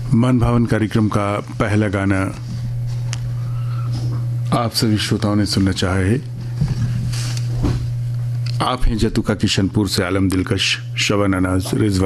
मन भावन कार्यक्रम का पहला गाना आप सभी श्रोताओं ने सुनना चाहे। आप हैं जतुका किशनपुर से आलम दिलकश, शवन अनाज, रिजवान